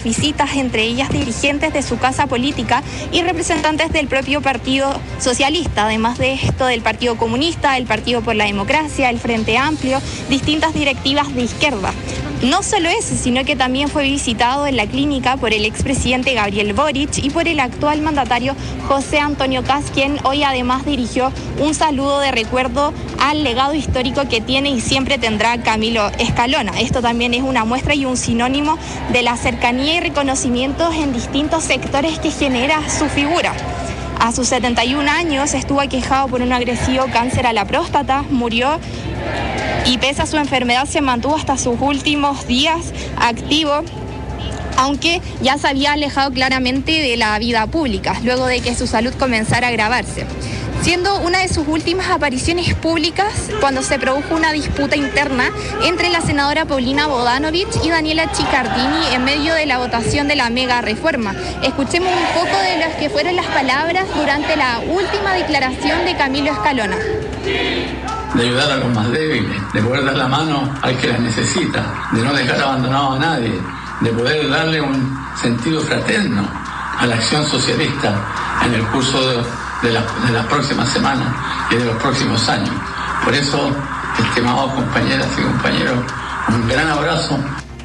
visitas, entre ellas dirigentes de su casa política y representantes del propio Partido Socialista, además de esto del Partido Comunista, el Partido por la Democracia, el Frente Amplio, distintas directivas de izquierda. No solo eso, sino que también fue visitado en la clínica por el expresidente Gabriel Boric y por el actual mandatario José Antonio Kast, quien hoy además dirigió un saludo de recuerdo al legado histórico que tiene y siempre tendrá Camilo Escalona. Esto también es una muestra y un sinónimo de la cercanía y reconocimientos en distintos sectores que genera su figura. A sus 71 años estuvo aquejado por un agresivo cáncer a la próstata, murió y pese a su enfermedad se mantuvo hasta sus últimos días activo, aunque ya se había alejado claramente de la vida pública, luego de que su salud comenzara a agravarse, siendo una de sus últimas apariciones públicas cuando se produjo una disputa interna entre la senadora Paulina Bodanovich y Daniela Chiccardini en medio de la votación de la mega reforma. Escuchemos un poco de las que fueron las palabras durante la última declaración de Camilo Escalona. De ayudar a los más débiles, de poder dar la mano al que la necesita, de no dejar abandonado a nadie, de poder darle un sentido fraterno a la acción socialista en el curso de las próximas semanas y de los próximos años. Por eso, estimados compañeras y compañeros, un gran abrazo.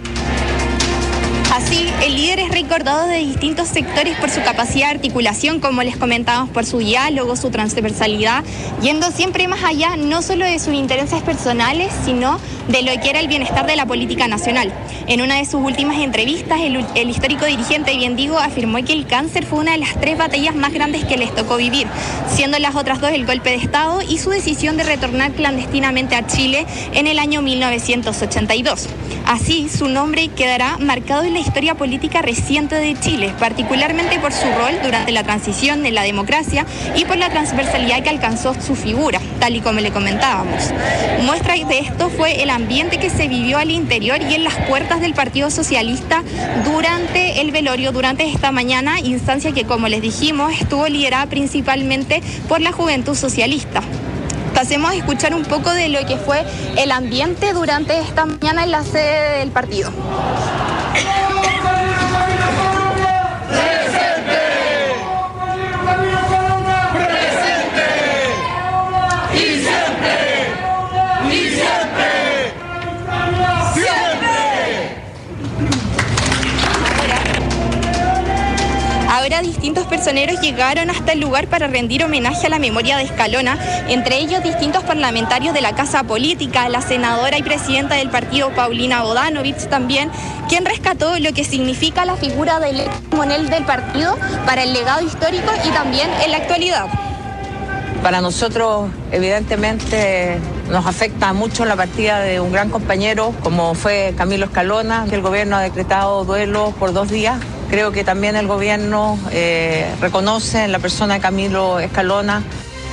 Así, el líder es recordado de distintos sectores por su capacidad de articulación, como les comentábamos, por su diálogo, su transversalidad, yendo siempre más allá, no solo de sus intereses personales, sino de lo que era el bienestar de la política nacional. En una de sus últimas entrevistas, el histórico dirigente, bien digo, afirmó que el cáncer fue una de las 3 batallas más grandes que les tocó vivir, siendo las otras 2 el golpe de Estado y su decisión de retornar clandestinamente a Chile en el año 1982. Así, su nombre quedará marcado en la historia política reciente de Chile, particularmente por su rol durante la transición de la democracia y por la transversalidad que alcanzó su figura, tal y como le comentábamos. Muestra de esto fue el ambiente que se vivió al interior y en las puertas del Partido Socialista durante el velorio, durante esta mañana, instancia que, como les dijimos, estuvo liderada principalmente por la Juventud Socialista. Pasemos a escuchar un poco de lo que fue el ambiente durante esta mañana en la sede del partido. Ahora distintos personeros llegaron hasta el lugar para rendir homenaje a la memoria de Escalona, entre ellos distintos parlamentarios de la Casa Política, la senadora y presidenta del partido Paulina Bodanovich también, quien rescató lo que significa la figura del timonel del partido para el legado histórico y también en la actualidad. Para nosotros, evidentemente, nos afecta mucho la partida de un gran compañero como fue Camilo Escalona, que el gobierno ha decretado duelo por 2 días. Creo que también el gobierno reconoce en la persona de Camilo Escalona.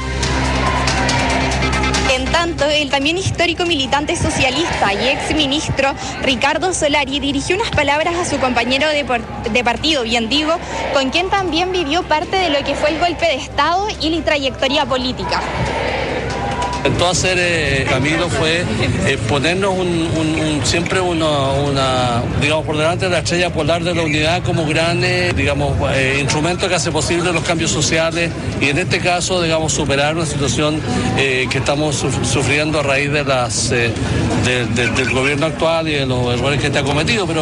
En tanto, el también histórico militante socialista y exministro Ricardo Solari dirigió unas palabras a su compañero de partido, bien digo, con quien también vivió parte de lo que fue el golpe de Estado y la trayectoria política. Intentó hacer Camilo fue ponernos siempre una digamos, por delante de la estrella polar de la unidad como gran, instrumento que hace posible los cambios sociales y en este caso, digamos, superar una situación que estamos sufriendo a raíz de del gobierno actual y de los errores que este ha cometido, pero...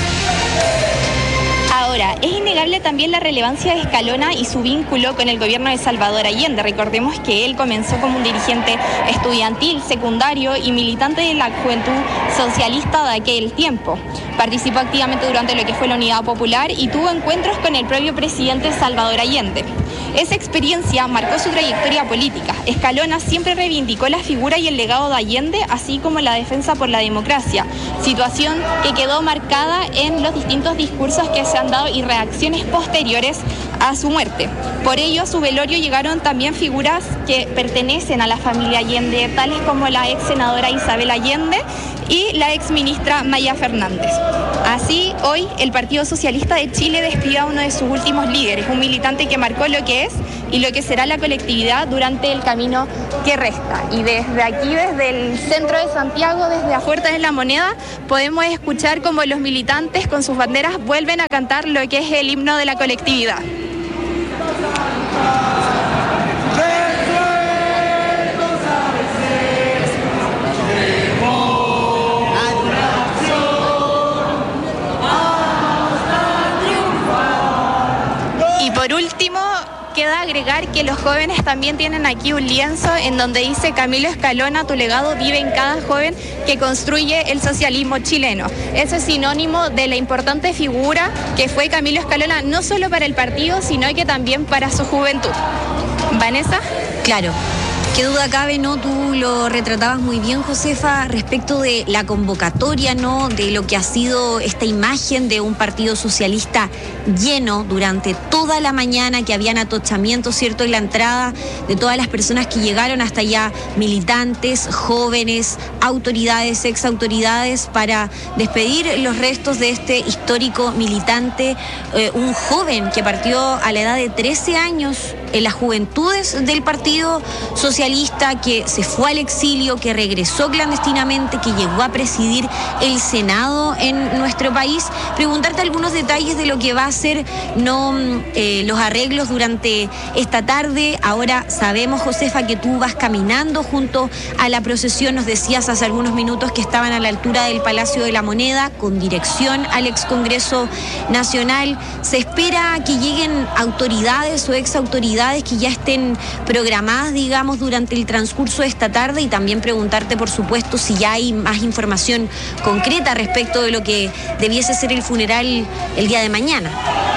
Ahora, es innegable también la relevancia de Escalona y su vínculo con el gobierno de Salvador Allende. Recordemos que él comenzó como un dirigente estudiantil, secundario y militante de la Juventud Socialista de aquel tiempo. Participó activamente durante lo que fue la Unidad Popular y tuvo encuentros con el propio presidente Salvador Allende. Esa experiencia marcó su trayectoria política. Escalona siempre reivindicó la figura y el legado de Allende, así como la defensa por la democracia, situación que quedó marcada en los distintos discursos que se han dado y reacciones posteriores a su muerte. Por ello, a su velorio llegaron también figuras que pertenecen a la familia Allende, tales como la ex senadora Isabel Allende y la exministra Maya Fernández. Así, hoy el Partido Socialista de Chile despidió a uno de sus últimos líderes, un militante que marcó lo que es y lo que será la colectividad durante el camino que resta. Y desde aquí, desde el centro de Santiago, desde la Puerta de la Moneda, podemos escuchar cómo los militantes con sus banderas vuelven a cantar lo que es el himno de la colectividad. Y por último, queda agregar que los jóvenes también tienen aquí un lienzo en donde dice: Camilo Escalona, tu legado vive en cada joven que construye el socialismo chileno. Eso es sinónimo de la importante figura que fue Camilo Escalona, no solo para el partido, sino que también para su juventud. ¿Vanessa? Claro. Qué duda cabe, ¿no? Tú lo retratabas muy bien, Josefa, respecto de la convocatoria, ¿no? De lo que ha sido esta imagen de un partido socialista lleno durante toda la mañana, que habían atochamientos, ¿cierto? En la entrada de todas las personas que llegaron hasta allá, militantes, jóvenes, autoridades, exautoridades, para despedir los restos de este histórico militante, un joven que partió a la edad de 13 años en las juventudes del Partido Socialista, que se fue al exilio, que regresó clandestinamente, que llegó a presidir el Senado en nuestro país. Preguntarte algunos detalles de lo que va a ser los arreglos durante esta tarde. Ahora sabemos, Josefa, que tú vas caminando junto a la procesión. Nos decías hace algunos minutos que estaban a la altura del Palacio de la Moneda, con dirección al Excongreso Nacional. Se espera que lleguen autoridades o exautoridades que ya estén programadas, digamos, durante el transcurso de esta tarde, y también preguntarte, por supuesto, si ya hay más información concreta respecto de lo que debiese ser el funeral el día de mañana.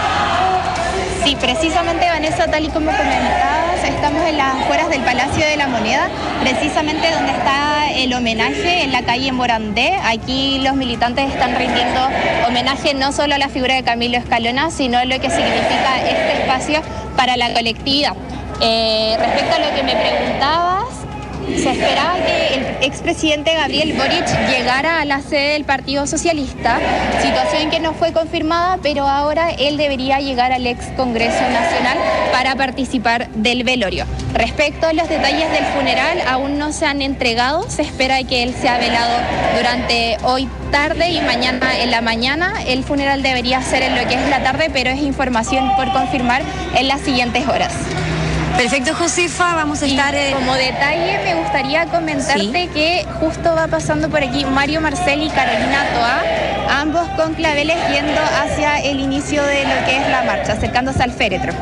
Sí, precisamente, Vanessa, tal y como comentabas, estamos en las afueras del Palacio de la Moneda, precisamente donde está el homenaje, en la calle Morandé. Aquí los militantes están rindiendo homenaje no solo a la figura de Camilo Escalona, sino a lo que significa este espacio para la colectividad. Respecto a lo que me preguntabas, se esperaba que el expresidente Gabriel Boric llegara a la sede del Partido Socialista, situación que no fue confirmada, pero ahora él debería llegar al ex Congreso Nacional para participar del velorio. Respecto a los detalles del funeral, aún no se han entregado. Se espera que él sea velado durante hoy tarde y mañana en la mañana. El funeral debería ser en lo que es la tarde, pero es información por confirmar en las siguientes horas. Perfecto, Josefa, vamos a estar... Como detalle, me gustaría comentarte que justo va pasando por aquí Mario Marcel y Carolina Toá, ambos con claveles yendo hacia el inicio de lo que es la marcha, acercándose al féretro.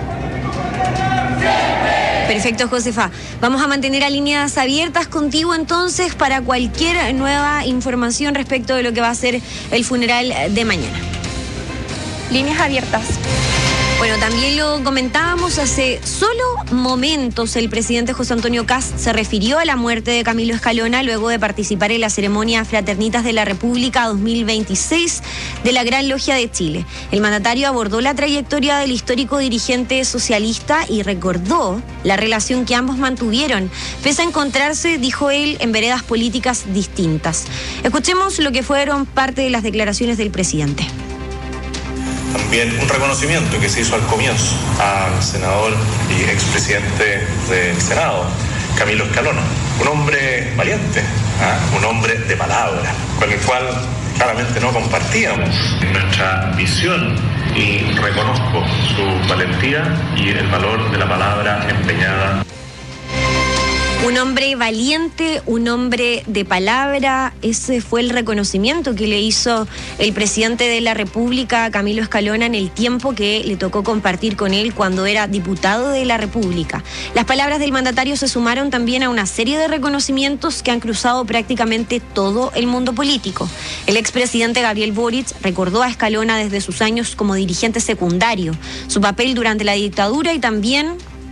Perfecto, Josefa. Vamos a mantener a líneas abiertas contigo entonces para cualquier nueva información respecto de lo que va a ser el funeral de mañana. Líneas abiertas. Bueno, también lo comentábamos hace solo momentos. El presidente José Antonio Kast se refirió a la muerte de Camilo Escalona luego de participar en la ceremonia Fraternitas de la República 2026 de la Gran Logia de Chile. El mandatario abordó la trayectoria del histórico dirigente socialista y recordó la relación que ambos mantuvieron, pese a encontrarse, dijo él, en veredas políticas distintas. Escuchemos lo que fueron parte de las declaraciones del presidente. También un reconocimiento que se hizo al comienzo al senador y expresidente del Senado, Camilo Escalona, un hombre valiente, un hombre de palabra, con el cual claramente no compartíamos nuestra visión, y reconozco su valentía y el valor de la palabra empeñada. Un hombre valiente, un hombre de palabra. Ese fue el reconocimiento que le hizo el presidente de la República a Camilo Escalona en el tiempo que le tocó compartir con él cuando era diputado de la República. Las palabras del mandatario se sumaron también a una serie de reconocimientos que han cruzado prácticamente todo el mundo político. El expresidente Gabriel Boric recordó a Escalona desde sus años como dirigente secundario, su papel durante la dictadura y también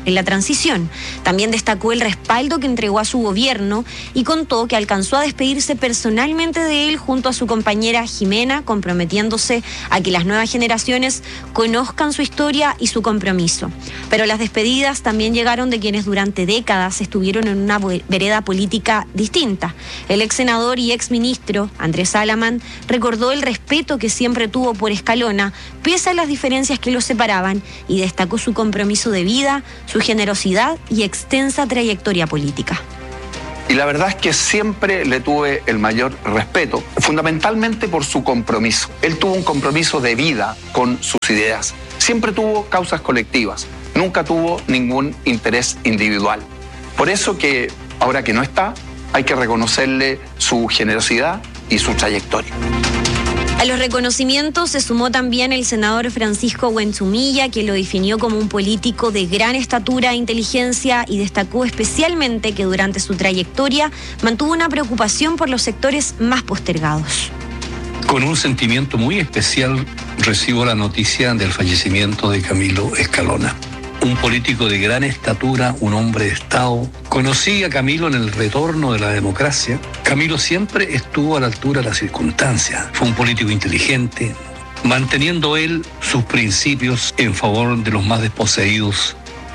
en la transición. También destacó el respaldo que entregó a su gobierno y contó que alcanzó a despedirse personalmente de él junto a su compañera Jimena, comprometiéndose a que las nuevas generaciones conozcan su historia y su compromiso. Pero las despedidas también llegaron de quienes durante décadas estuvieron en una vereda política distinta. El ex senador y ex ministro Andrés Salamán recordó el respeto que siempre tuvo por Escalona, pese a las diferencias que los separaban, y destacó su compromiso de vida, su generosidad y extensa trayectoria política. Y la verdad es que siempre le tuve el mayor respeto, fundamentalmente por su compromiso. Él tuvo un compromiso de vida con sus ideas. Siempre tuvo causas colectivas, nunca tuvo ningún interés individual. Por eso que, ahora que no está, hay que reconocerle su generosidad y su trayectoria. A los reconocimientos se sumó también el senador Francisco Huentzumilla, que lo definió como un político de gran estatura e inteligencia y destacó especialmente que durante su trayectoria mantuvo una preocupación por los sectores más postergados. Con un sentimiento muy especial recibo la noticia del fallecimiento de Camilo Escalona. Un político de gran estatura, un hombre de Estado. Conocí a Camilo en el retorno de la democracia. Camilo siempre estuvo a la altura de las circunstancias. Fue un político inteligente, manteniendo él sus principios en favor de los más desposeídos.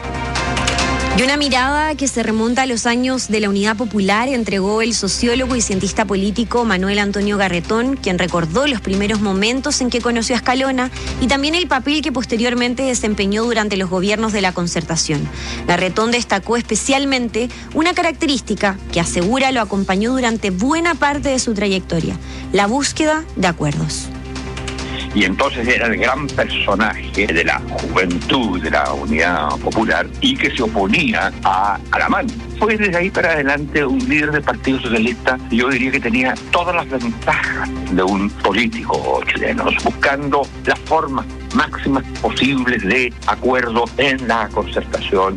Y una mirada que se remonta a los años de la Unidad Popular entregó el sociólogo y cientista político Manuel Antonio Garretón, quien recordó los primeros momentos en que conoció a Escalona y también el papel que posteriormente desempeñó durante los gobiernos de la Concertación. Garretón destacó especialmente una característica que asegura lo acompañó durante buena parte de su trayectoria: la búsqueda de acuerdos. Y entonces era el gran personaje de la juventud de la Unidad Popular y que se oponía a Alamán. Fue desde ahí para adelante un líder del Partido Socialista, yo diría que tenía todas las ventajas de un político chileno, buscando las formas máximas posibles de acuerdo en la Concertación.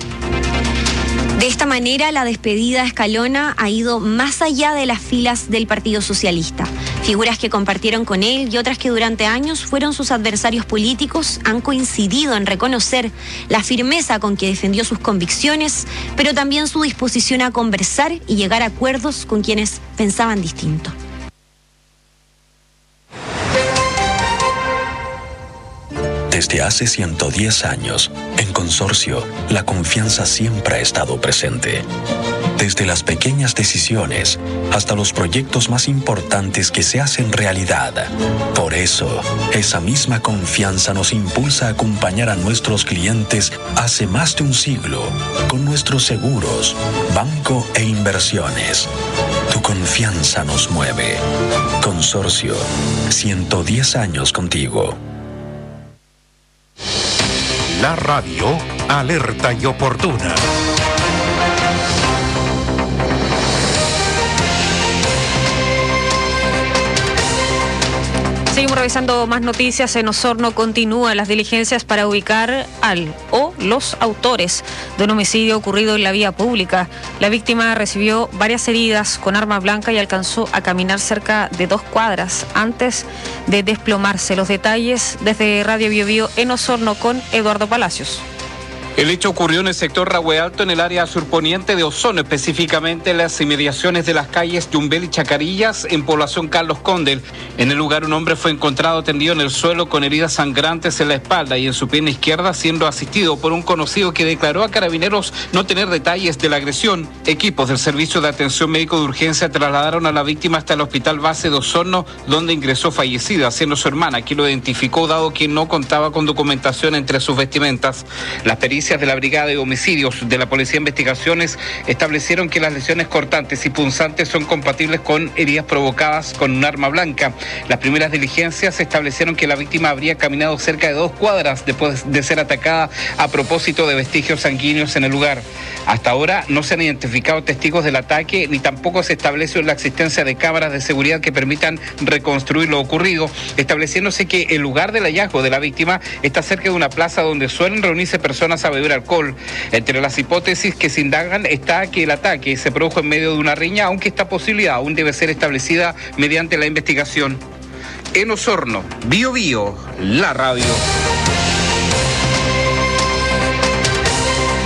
De esta manera, la despedida a Escalona ha ido más allá de las filas del Partido Socialista. Figuras que compartieron con él y otras que durante años fueron sus adversarios políticos han coincidido en reconocer la firmeza con que defendió sus convicciones, pero también su disposición a conversar y llegar a acuerdos con quienes pensaban distinto. Desde hace 110 años, en Consorcio, la confianza siempre ha estado presente. Desde las pequeñas decisiones hasta los proyectos más importantes que se hacen realidad. Por eso, esa misma confianza nos impulsa a acompañar a nuestros clientes hace más de un siglo con nuestros seguros, banco e inversiones. Tu confianza nos mueve. Consorcio, 110 años contigo. La radio, alerta y oportuna. Seguimos revisando más noticias. En Osorno continúan las diligencias para ubicar al o los autores de un homicidio ocurrido en la vía pública. La víctima recibió varias heridas con arma blanca y alcanzó a caminar cerca de 2 cuadras antes de desplomarse. Los detalles desde Radio Bio Bio en Osorno con Eduardo Palacios. El hecho ocurrió en el sector Rahue Alto, en el área surponiente de Osorno, específicamente en las inmediaciones de las calles Yumbel y Chacarillas, en población Carlos Condel. En el lugar, un hombre fue encontrado tendido en el suelo con heridas sangrantes en la espalda y en su pierna izquierda, siendo asistido por un conocido que declaró a Carabineros no tener detalles de la agresión. Equipos del Servicio de Atención Médico de Urgencia trasladaron a la víctima hasta el Hospital Base de Osorno, donde ingresó fallecida, siendo su hermana quien lo identificó, dado que no contaba con documentación entre sus vestimentas. Las pericias de la Brigada de Homicidios de la Policía de Investigaciones establecieron que las lesiones cortantes y punzantes son compatibles con heridas provocadas con un arma blanca. Las primeras diligencias establecieron que la víctima habría caminado cerca de 2 cuadras después de ser atacada a propósito de vestigios sanguíneos en el lugar. Hasta ahora no se han identificado testigos del ataque ni tampoco se estableció la existencia de cámaras de seguridad que permitan reconstruir lo ocurrido, estableciéndose que el lugar del hallazgo de la víctima está cerca de una plaza donde suelen reunirse personas a beber alcohol. Entre las hipótesis que se indagan está que el ataque se produjo en medio de una riña, aunque esta posibilidad aún debe ser establecida mediante la investigación. En Osorno, Bio Bio, la radio.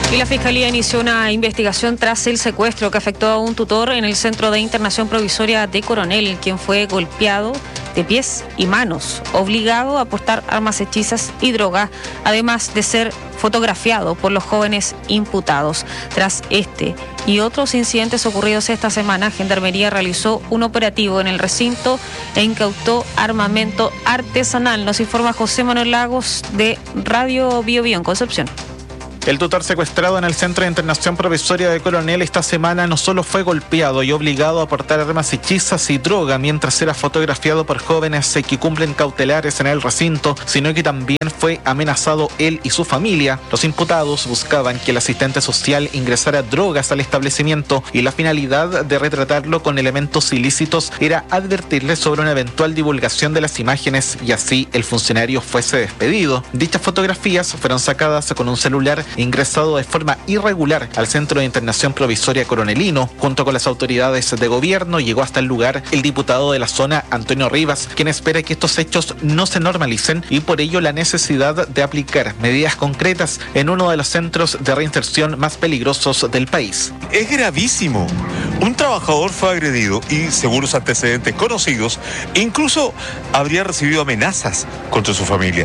Y la Fiscalía inició una investigación tras el secuestro que afectó a un tutor en el Centro de Internación Provisoria de Coronel, quien fue golpeado de pies y manos, obligado a portar armas hechizas y droga, además de ser fotografiado por los jóvenes imputados. Tras este y otros incidentes ocurridos esta semana, Gendarmería realizó un operativo en el recinto e incautó armamento artesanal. Nos informa José Manuel Lagos de Radio Bio Bio en Concepción. El tutor secuestrado en el Centro de Internación Provisoria de Coronel esta semana no solo fue golpeado y obligado a portar armas hechizas y droga mientras era fotografiado por jóvenes que cumplen cautelares en el recinto, sino que también fue amenazado él y su familia. Los imputados buscaban que el asistente social ingresara drogas al establecimiento y la finalidad de retratarlo con elementos ilícitos era advertirle sobre una eventual divulgación de las imágenes y así el funcionario fuese despedido. Dichas fotografías fueron sacadas con un celular ingresado de forma irregular al Centro de Internación Provisoria Coronelino. Junto con las autoridades de gobierno llegó hasta el lugar el diputado de la zona, Antonio Rivas, quien espera que estos hechos no se normalicen y por ello la necesidad de aplicar medidas concretas en uno de los centros de reinserción más peligrosos del país. Es gravísimo. Un trabajador fue agredido y, según los antecedentes conocidos, incluso habría recibido amenazas contra su familia.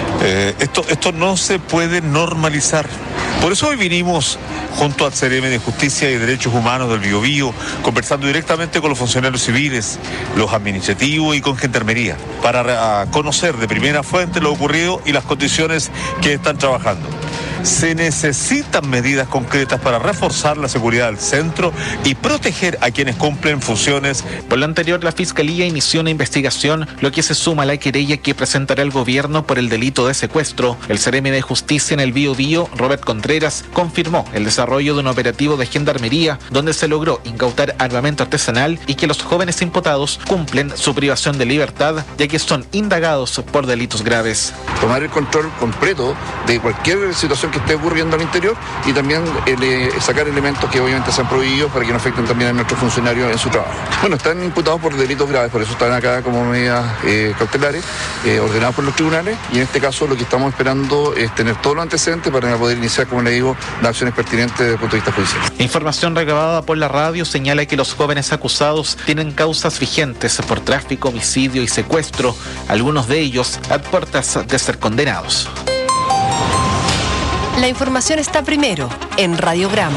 Esto no se puede normalizar. Por eso hoy vinimos junto al CRM de Justicia y Derechos Humanos del Biobío, conversando directamente con los funcionarios civiles, los administrativos y con Gendarmería, para conocer de primera fuente lo ocurrido y las condiciones que están trabajando. Se necesitan medidas concretas para reforzar la seguridad del centro y proteger a quienes cumplen funciones. Por lo anterior, la Fiscalía inició una investigación, lo que se suma a la querella que presentará el gobierno por el delito de secuestro. El CRM de Justicia en el Biobío, Robert Contreras, confirmó el desarrollo de un operativo de Gendarmería donde se logró incautar armamento artesanal y que los jóvenes imputados cumplen su privación de libertad, ya que son indagados por delitos graves. Tomar el control completo de cualquier situación que esté ocurriendo al interior y también sacar elementos que obviamente sean prohibidos para que no afecten también a nuestros funcionarios en su trabajo. Bueno, están imputados por delitos graves, por eso están acá como medidas cautelares ordenadas por los tribunales y en este caso lo que estamos esperando es tener todos los antecedentes para poder iniciar, como le digo, las acciones pertinentes desde el punto de vista judicial. Información recabada por la radio señala que los jóvenes acusados tienen causas vigentes por tráfico, homicidio y secuestro, algunos de ellos a puertas de ser condenados. La información está primero en Radiograma.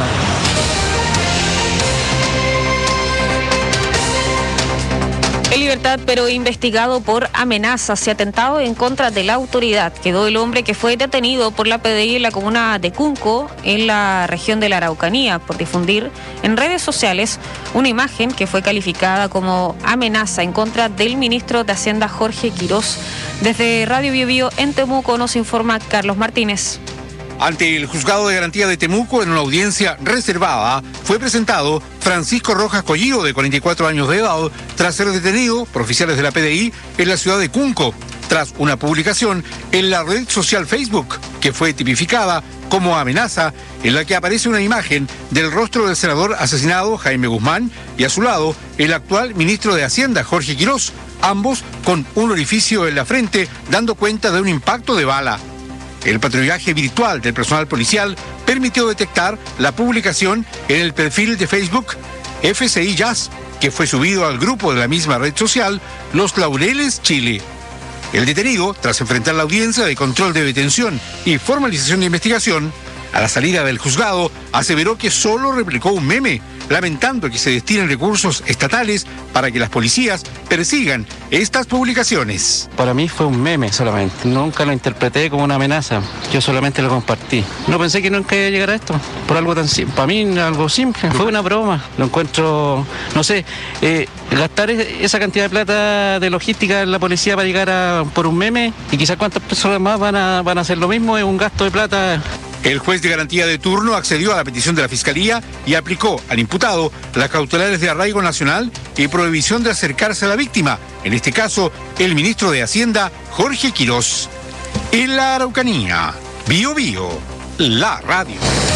En libertad, pero investigado por amenazas y atentado en contra de la autoridad, quedó el hombre que fue detenido por la PDI en la comuna de Cunco, en la región de la Araucanía, por difundir en redes sociales una imagen que fue calificada como amenaza en contra del ministro de Hacienda, Jorge Quirós. Desde Radio Bio Bio en Temuco nos informa Carlos Martínez. Ante el Juzgado de Garantía de Temuco, en una audiencia reservada, fue presentado Francisco Rojas Collido, de 44 años de edad, tras ser detenido por oficiales de la PDI en la ciudad de Cunco, tras una publicación en la red social Facebook, que fue tipificada como amenaza, en la que aparece una imagen del rostro del senador asesinado Jaime Guzmán y a su lado el actual ministro de Hacienda, Jorge Quirós, ambos con un orificio en la frente, dando cuenta de un impacto de bala. El patrullaje virtual del personal policial permitió detectar la publicación en el perfil de Facebook FCI Jazz, que fue subido al grupo de la misma red social Los Laureles Chile. El detenido, tras enfrentar la audiencia de control de detención y formalización de investigación, a la salida del juzgado aseveró que solo replicó un meme, lamentando que se destinen recursos estatales para que las policías persigan estas publicaciones. Para mí fue un meme solamente, nunca lo interpreté como una amenaza, yo solamente lo compartí. No pensé que nunca iba a llegar a esto, por algo tan simple, para mí algo simple, fue una broma, lo encuentro, no sé, gastar esa cantidad de plata de logística en la policía para llegar por un meme y quizás cuántas personas más van a hacer lo mismo, es un gasto de plata. El juez de garantía de turno accedió a la petición de la Fiscalía y aplicó al imputado las cautelares de arraigo nacional y prohibición de acercarse a la víctima, en este caso, el ministro de Hacienda, Jorge Quirós. En la Araucanía, Bio Bio, la radio.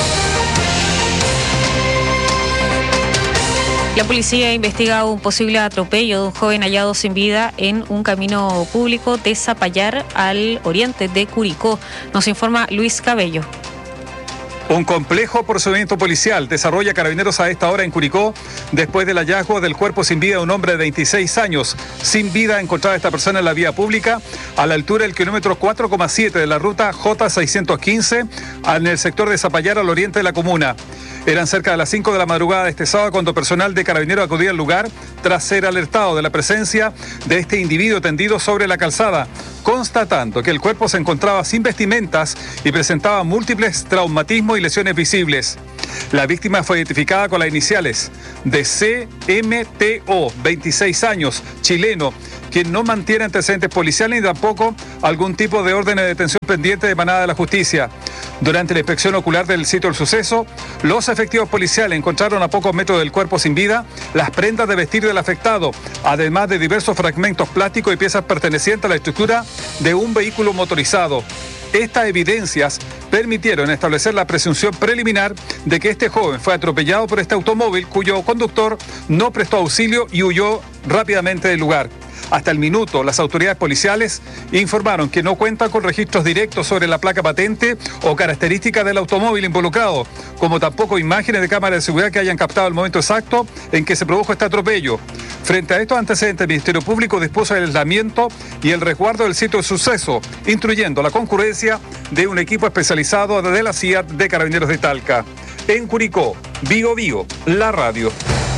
La policía investiga un posible atropello de un joven hallado sin vida en un camino público de Zapallar, al oriente de Curicó. Nos informa Luis Cabello. Un complejo procedimiento policial desarrolla Carabineros a esta hora en Curicó después del hallazgo del cuerpo sin vida de un hombre de 26 años. Sin vida encontrada esta persona en la vía pública a la altura del kilómetro 4,7 de la ruta J615 en el sector de Zapallar al oriente de la comuna. Eran cerca de las 5 de la madrugada de este sábado cuando personal de Carabineros acudía al lugar tras ser alertado de la presencia de este individuo tendido sobre la calzada, constatando que el cuerpo se encontraba sin vestimentas y presentaba múltiples traumatismos y lesiones visibles. La víctima fue identificada con las iniciales de CMTO, 26 años, chileno, quien no mantiene antecedentes policiales ni tampoco algún tipo de orden de detención pendiente de emanada de la justicia. Durante la inspección ocular del sitio del suceso, los efectivos policiales encontraron a pocos metros del cuerpo sin vida las prendas de vestir del afectado, además de diversos fragmentos plásticos y piezas pertenecientes a la estructura de un vehículo motorizado. Estas evidencias permitieron establecer la presunción preliminar de que este joven fue atropellado por este automóvil cuyo conductor no prestó auxilio y huyó rápidamente del lugar. Hasta el minuto, las autoridades policiales informaron que no cuentan con registros directos sobre la placa patente o características del automóvil involucrado, como tampoco imágenes de cámaras de seguridad que hayan captado el momento exacto en que se produjo este atropello. Frente a estos antecedentes, el Ministerio Público dispuso el aislamiento y el resguardo del sitio de suceso, instruyendo la concurrencia de un equipo especializado de la CIA de Carabineros de Talca. En Curicó, Vigo, la radio.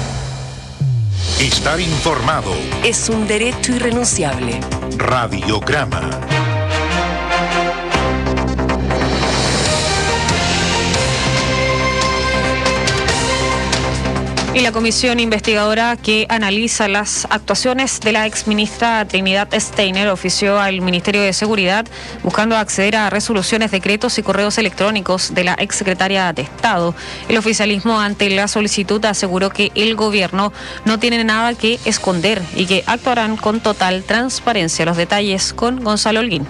Estar informado es un derecho irrenunciable. Radiograma. Y la comisión investigadora que analiza las actuaciones de la exministra Trinidad Steiner ofició al Ministerio de Seguridad buscando acceder a resoluciones, decretos y correos electrónicos de la exsecretaria de Estado. El oficialismo ante la solicitud aseguró que el gobierno no tiene nada que esconder y que actuarán con total transparencia. Los detalles con Gonzalo Holguín.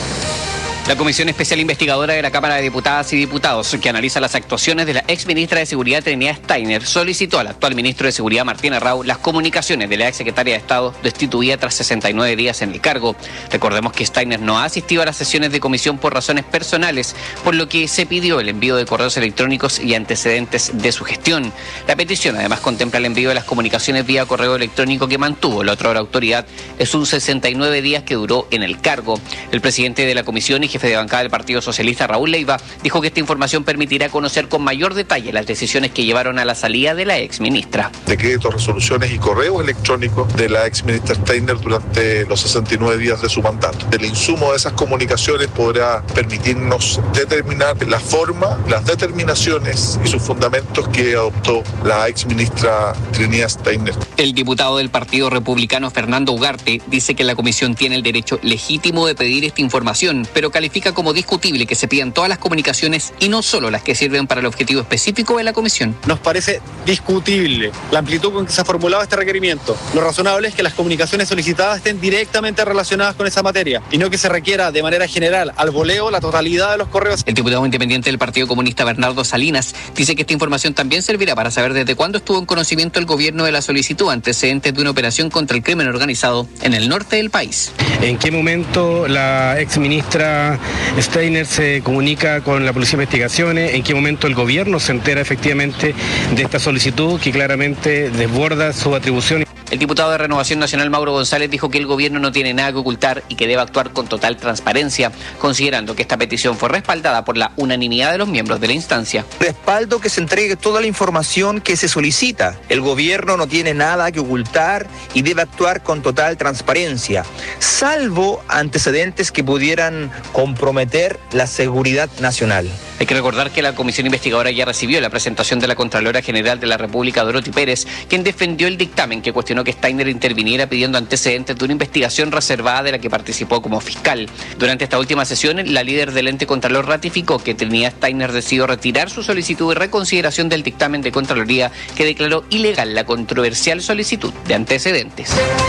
La Comisión Especial Investigadora de la Cámara de Diputadas y Diputados, que analiza las actuaciones de la exministra de Seguridad Trinidad Steiner, solicitó al actual ministro de Seguridad Martín Arrau las comunicaciones de la exsecretaria de Estado destituida tras 69 días en el cargo. Recordemos que Steiner no ha asistido a las sesiones de comisión por razones personales, por lo que se pidió el envío de correos electrónicos y antecedentes de su gestión. La petición además contempla el envío de las comunicaciones vía correo electrónico que mantuvo la otra autoridad en sus 69 días que duró en el cargo. El presidente de la comisión y jefe de bancada del Partido Socialista, Raúl Leiva, dijo que esta información permitirá conocer con mayor detalle las decisiones que llevaron a la salida de la exministra. Decretos, resoluciones y correos electrónicos de la exministra Steiner durante los 69 días de su mandato. El insumo de esas comunicaciones podrá permitirnos determinar la forma, las determinaciones y sus fundamentos que adoptó la exministra Trinidad Steiner. El diputado del Partido Republicano, Fernando Ugarte, dice que la comisión tiene el derecho legítimo de pedir esta información, pero califica como discutible que se pidan todas las comunicaciones y no solo las que sirven para el objetivo específico de la comisión. Nos parece discutible la amplitud con que se ha formulado este requerimiento. Lo razonable es que las comunicaciones solicitadas estén directamente relacionadas con esa materia y no que se requiera de manera general al voleo la totalidad de los correos. El diputado independiente del Partido Comunista, Bernardo Salinas, dice que esta información también servirá para saber desde cuándo estuvo en conocimiento el gobierno de la solicitud antecedentes de una operación contra el crimen organizado en el norte del país. ¿En qué momento la exministra Steiner se comunica con la Policía de Investigaciones? ¿En qué momento el gobierno se entera efectivamente de esta solicitud que claramente desborda su atribución? El diputado de Renovación Nacional, Mauro González, dijo que el gobierno no tiene nada que ocultar y que debe actuar con total transparencia, considerando que esta petición fue respaldada por la unanimidad de los miembros de la instancia. Respaldo que se entregue toda la información que se solicita. El gobierno no tiene nada que ocultar y debe actuar con total transparencia, salvo antecedentes que pudieran comprometer la seguridad nacional. Hay que recordar que la comisión investigadora ya recibió la presentación de la Contralora General de la República, Dorothy Pérez, quien defendió el dictamen que cuestionó que Steiner interviniera pidiendo antecedentes de una investigación reservada de la que participó como fiscal. Durante esta última sesión, la líder del ente Contralor ratificó que Trinidad Steiner decidió retirar su solicitud de reconsideración del dictamen de Contraloría que declaró ilegal la controversial solicitud de antecedentes.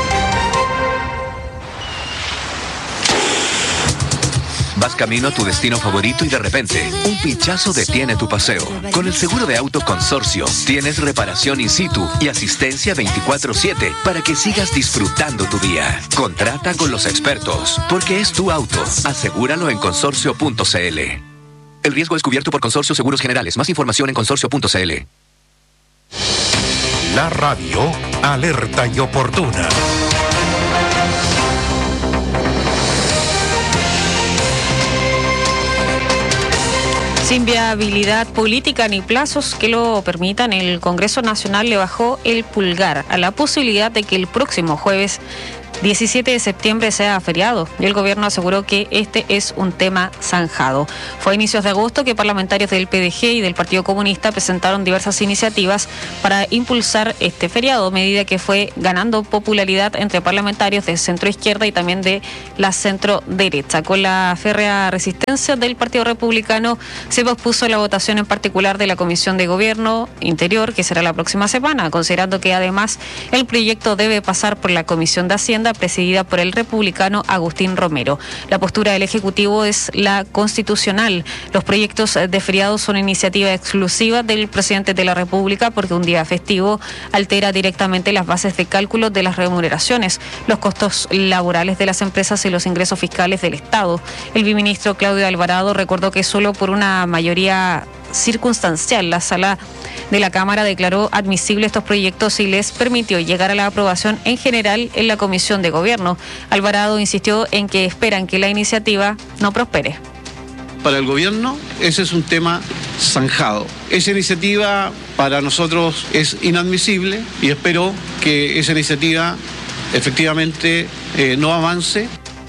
Vas camino a tu destino favorito y de repente, un pinchazo detiene tu paseo. Con el seguro de auto Consorcio, tienes reparación in situ y asistencia 24/7 para que sigas disfrutando tu día. Contrata con los expertos, porque es tu auto. Asegúralo en consorcio.cl. El riesgo es cubierto por Consorcio Seguros Generales. Más información en consorcio.cl. La radio alerta y oportuna. Sin viabilidad política ni plazos que lo permitan, el Congreso Nacional le bajó el pulgar a la posibilidad de que el próximo jueves 17 de septiembre sea feriado, y el gobierno aseguró que este es un tema zanjado. Fue a inicios de agosto que parlamentarios del PDG y del Partido Comunista presentaron diversas iniciativas para impulsar este feriado, medida que fue ganando popularidad entre parlamentarios de centro izquierda y también de la centro derecha. Con la férrea resistencia del Partido Republicano, se pospuso la votación en particular de la Comisión de Gobierno Interior, que será la próxima semana, considerando que además el proyecto debe pasar por la Comisión de Hacienda, presidida por el republicano Agustín Romero. La postura del Ejecutivo es la constitucional. Los proyectos de feriado son iniciativa exclusiva del presidente de la República porque un día festivo altera directamente las bases de cálculo de las remuneraciones, los costos laborales de las empresas y los ingresos fiscales del Estado. El viceministro Claudio Alvarado recordó que solo por una mayoría circunstancial la sala de la Cámara declaró admisible estos proyectos y les permitió llegar a la aprobación en general en la Comisión de Gobierno. Alvarado insistió en que esperan que la iniciativa no prospere. Para el gobierno ese es un tema zanjado. Esa iniciativa para nosotros es inadmisible y espero que esa iniciativa efectivamente no avance.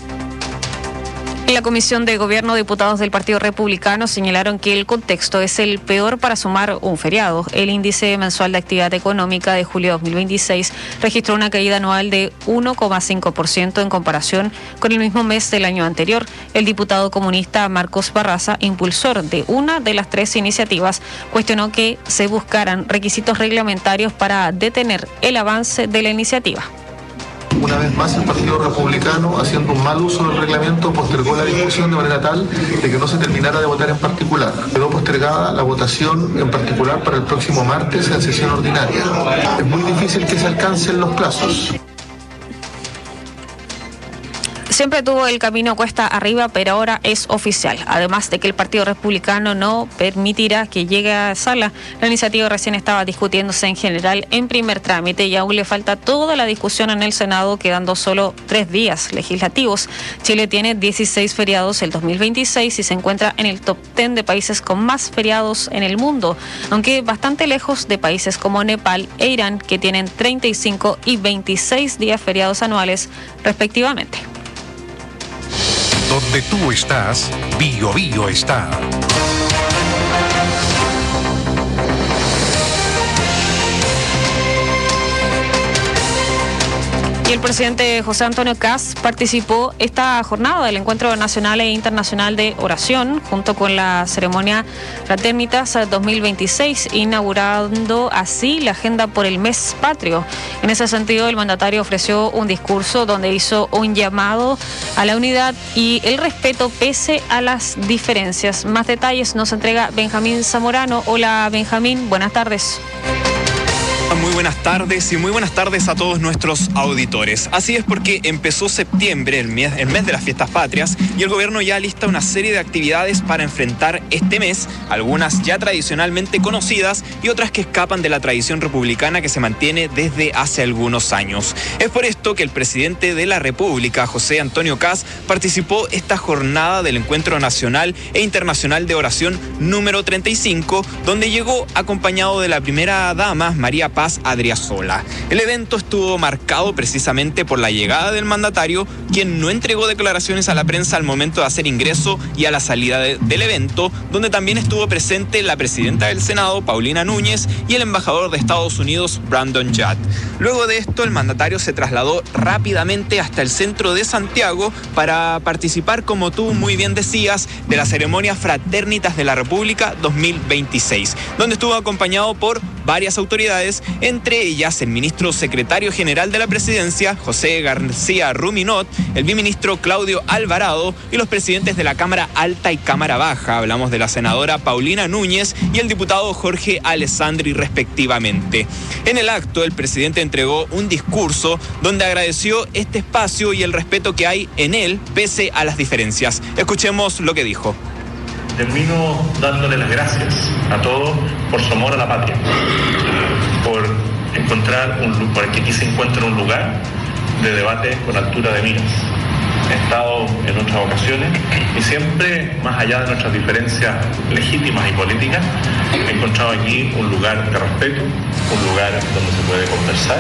En la Comisión de Gobierno, diputados del Partido Republicano señalaron que el contexto es el peor para sumar un feriado. El índice mensual de actividad económica de julio de 2026 registró una caída anual de 1,5% en comparación con el mismo mes del año anterior. El diputado comunista Marcos Barraza, impulsor de una de las tres iniciativas, cuestionó que se buscaran requisitos reglamentarios para detener el avance de la iniciativa. Una vez más, el Partido Republicano, haciendo un mal uso del reglamento, postergó la discusión de manera tal de que no se terminara de votar en particular. Quedó postergada la votación en particular para el próximo martes en sesión ordinaria. Es muy difícil que se alcancen los plazos. Siempre tuvo el camino cuesta arriba, pero ahora es oficial. Además de que el Partido Republicano no permitirá que llegue a sala, la iniciativa recién estaba discutiéndose en general en primer trámite y aún le falta toda la discusión en el Senado, quedando solo 3 días legislativos. Chile tiene 16 feriados el 2026 y se encuentra en el top 10 de países con más feriados en el mundo, aunque bastante lejos de países como Nepal e Irán, que tienen 35 y 26 días feriados anuales respectivamente. Donde tú estás, Bio Bio está. Y el presidente José Antonio Kast participó esta jornada del Encuentro Nacional e Internacional de Oración, junto con la ceremonia Fraternitas 2026, inaugurando así la agenda por el mes patrio. En ese sentido, el mandatario ofreció un discurso donde hizo un llamado a la unidad y el respeto pese a las diferencias. Más detalles nos entrega Benjamín Zamorano. Hola Benjamín, buenas tardes. Muy buenas tardes y muy buenas tardes a todos nuestros auditores. Así es, porque empezó septiembre, el mes de las fiestas patrias, y el gobierno ya lista una serie de actividades para enfrentar este mes, algunas ya tradicionalmente conocidas y otras que escapan de la tradición republicana que se mantiene desde hace algunos años. Es por esto que el presidente de la República, José Antonio Kast, participó esta jornada del Encuentro Nacional e Internacional de Oración número 35, donde llegó acompañado de la primera dama, María Paz Adriasola. El evento estuvo marcado precisamente por la llegada del mandatario, quien no entregó declaraciones a la prensa al momento de hacer ingreso y a la salida del evento, donde también estuvo presente la presidenta del Senado, Paulina Núñez, y el embajador de Estados Unidos, Brandon Judd. Luego de esto, el mandatario se trasladó rápidamente hasta el centro de Santiago para participar, como tú muy bien decías, de la ceremonia Fraternitas de la República 2026, donde estuvo acompañado por varias autoridades, entre ellas el ministro secretario general de la presidencia, José García Ruminot, el viceministro Claudio Alvarado y los presidentes de la Cámara Alta y Cámara Baja. Hablamos de la senadora Paulina Núñez y el diputado Jorge Alessandri, respectivamente. En el acto, el presidente entregó un discurso donde agradeció este espacio y el respeto que hay en él, pese a las diferencias. Escuchemos lo que dijo. termino dándole las gracias a todos por su amor a la patria, por que aquí se encuentre un lugar de debate con altura de miras. He estado en otras ocasiones y siempre, más allá de nuestras diferencias legítimas y políticas, he encontrado aquí un lugar de respeto, un lugar donde se puede conversar.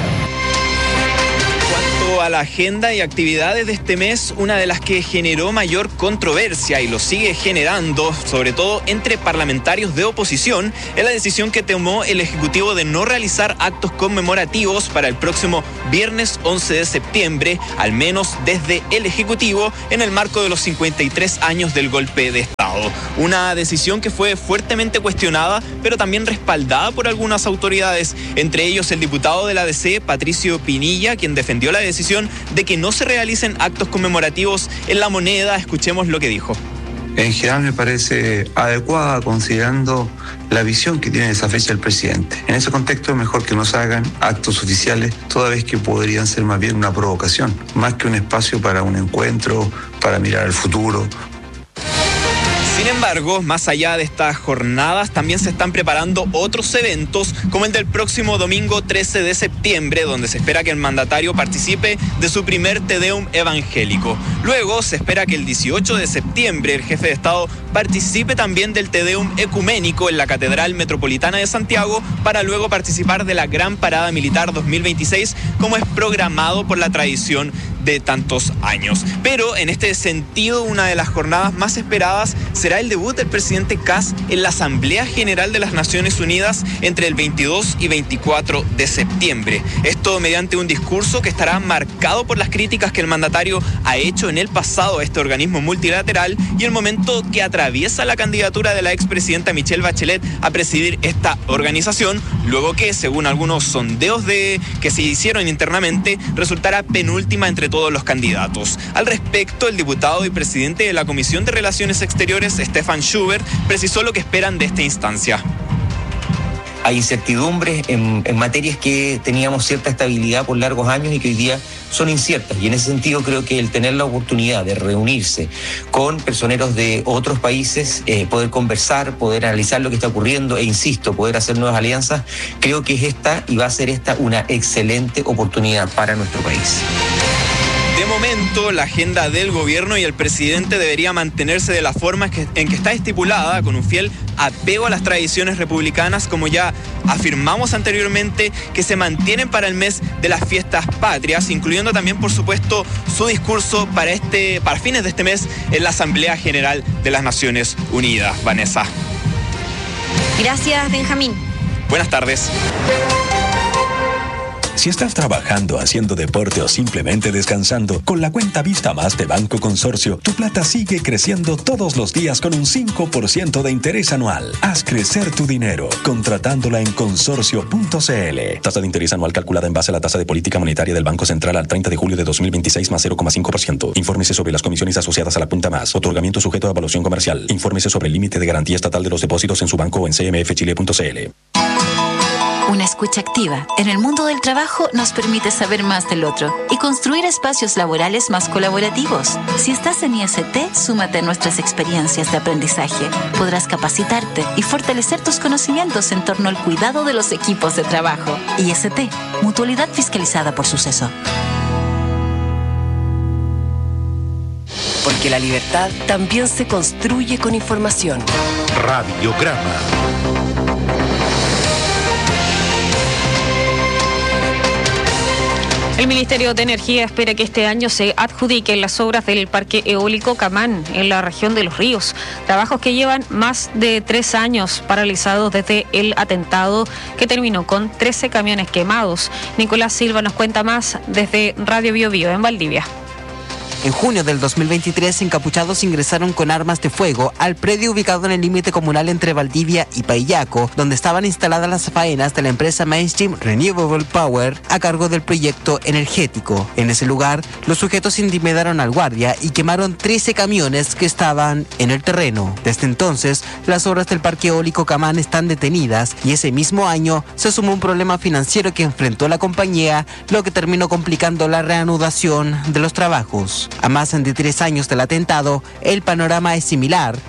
A la agenda y actividades de este mes, una de las que generó mayor controversia y lo sigue generando, sobre todo entre parlamentarios de oposición, es la decisión que tomó el Ejecutivo de no realizar actos conmemorativos para el próximo viernes 11 de septiembre, al menos desde el Ejecutivo, en el marco de los 53 años del golpe de Estado. Una decisión que fue fuertemente cuestionada, pero también respaldada por algunas autoridades, entre ellos el diputado de la DC, Patricio Pinilla, quien defendió la decisión de que no se realicen actos conmemorativos en La Moneda. Escuchemos lo que dijo. En general me parece adecuada considerando la visión que tiene esa fecha el presidente. En ese contexto es mejor que no se hagan actos oficiales, toda vez que podrían ser más bien una provocación, más que un espacio para un encuentro, para mirar al futuro. Sin embargo, más allá de estas jornadas, también se están preparando otros eventos, como el del próximo domingo 13 de septiembre, donde se espera que el mandatario participe de su primer Te Deum evangélico. Luego, se espera que el 18 de septiembre el jefe de Estado participe también del Te Deum ecuménico en la Catedral Metropolitana de Santiago, para luego participar de la Gran Parada Militar 2026, como es programado por la tradición de tantos años. Pero en este sentido, una de las jornadas más esperadas será el debut del presidente Kast en la Asamblea General de las Naciones Unidas entre el 22 y 24 de septiembre. Esto mediante un discurso que estará marcado por las críticas que el mandatario ha hecho en el pasado a este organismo multilateral y el momento que atraviesa la candidatura de la expresidenta Michelle Bachelet a presidir esta organización, luego que, según algunos sondeos que se hicieron internamente, resultará penúltima entre todos los candidatos. Al respecto, el diputado y presidente de la Comisión de Relaciones Exteriores, Stefan Schubert, precisó lo que esperan de esta instancia. Hay incertidumbres en materias que teníamos cierta estabilidad por largos años y que hoy día son inciertas. Y en ese sentido creo que el tener la oportunidad de reunirse con personeros de otros países, poder conversar, poder analizar lo que está ocurriendo e, insisto, poder hacer nuevas alianzas, creo que es esta y va a ser esta una excelente oportunidad para nuestro país. De momento, la agenda del gobierno y el presidente debería mantenerse de la forma en que está estipulada, con un fiel apego a las tradiciones republicanas, como ya afirmamos anteriormente, que se mantienen para el mes de las fiestas patrias, incluyendo también, por supuesto, su discurso para fines de este mes en la Asamblea General de las Naciones Unidas. Vanessa. Gracias, Benjamín. Buenas tardes. Si estás trabajando, haciendo deporte o simplemente descansando, con la cuenta Vista Más de Banco Consorcio, tu plata sigue creciendo todos los días con un 5% de interés anual. Haz crecer tu dinero contratándola en consorcio.cl. Tasa de interés anual calculada en base a la tasa de política monetaria del Banco Central al 30 de julio de 2026 más 0,5%. Infórmese sobre las comisiones asociadas a la cuenta Más. Otorgamiento sujeto a evaluación comercial. Infórmese sobre el límite de garantía estatal de los depósitos en su banco o en cmfchile.cl. Una escucha activa en el mundo del trabajo nos permite saber más del otro y construir espacios laborales más colaborativos. Si estás en IST, súmate a nuestras experiencias de aprendizaje. Podrás capacitarte y fortalecer tus conocimientos en torno al cuidado de los equipos de trabajo. IST, mutualidad fiscalizada por Suceso. Porque la libertad también se construye con información. Radiograma. El Ministerio de Energía espera que este año se adjudiquen las obras del Parque Eólico Camán en la región de Los Ríos, trabajos que llevan más de 3 años paralizados desde el atentado que terminó con 13 camiones quemados. Nicolás Silva nos cuenta más desde Radio Bio Bio en Valdivia. En junio del 2023, encapuchados ingresaron con armas de fuego al predio ubicado en el límite comunal entre Valdivia y Paillaco, donde estaban instaladas las faenas de la empresa Mainstream Renewable Power a cargo del proyecto energético. En ese lugar, los sujetos intimidaron al guardia y quemaron 13 camiones que estaban en el terreno. Desde entonces, las obras del Parque Eólico Camán están detenidas y ese mismo año se sumó un problema financiero que enfrentó la compañía, lo que terminó complicando la reanudación de los trabajos. A más de 3 años del atentado, el panorama es similar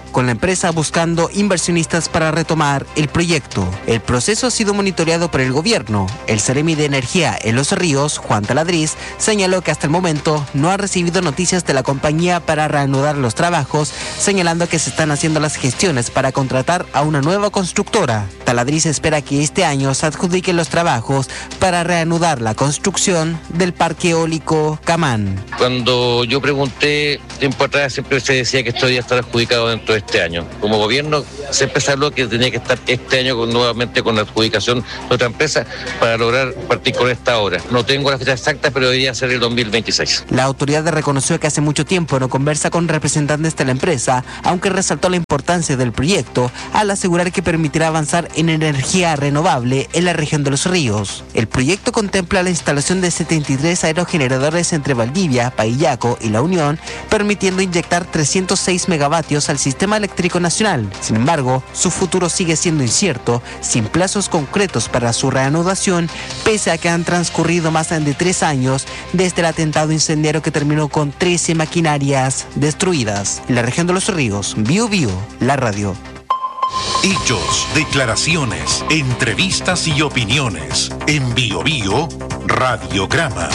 con la empresa buscando inversionistas para retomar el proyecto. El proceso ha sido monitoreado por el gobierno. El Seremi de Energía en Los Ríos, Juan Taladriz, señaló que hasta el momento no ha recibido noticias de la compañía para reanudar los trabajos, señalando que se están haciendo las gestiones para contratar a una nueva constructora. Taladriz espera que este año se adjudiquen los trabajos para reanudar la construcción del parque eólico Camán. Cuando yo pregunté tiempo atrás, siempre se decía que esto iba a estar adjudicado dentro de este año. Como gobierno siempre se habló que tenía que estar este año nuevamente con la adjudicación de otra empresa para lograr partir con esta obra. No tengo la fecha exacta, pero debería ser el 2026. La autoridad reconoció que hace mucho tiempo no conversa con representantes de la empresa, aunque resaltó la importancia del proyecto al asegurar que permitirá avanzar en energía renovable en la región de Los Ríos. El proyecto contempla la instalación de 73 aerogeneradores entre Valdivia, Paillaco y La Unión, permitiendo inyectar 306 megavatios al sistema eléctrico nacional. Sin embargo, su futuro sigue siendo incierto, sin plazos concretos para su reanudación, pese a que han transcurrido más de 3 años desde el atentado incendiario que terminó con 13 maquinarias destruidas. En la región de Los Ríos, Bio Bio, la radio. Hechos, declaraciones, entrevistas y opiniones. En Bio Bio, Radiograma.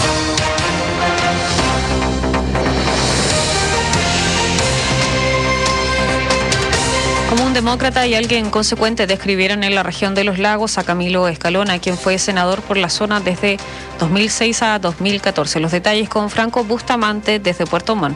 Como un demócrata y alguien consecuente, describieron en la región de Los Lagos a Camilo Escalona, quien fue senador por la zona desde 2006 a 2014. Los detalles con Franco Bustamante desde Puerto Montt.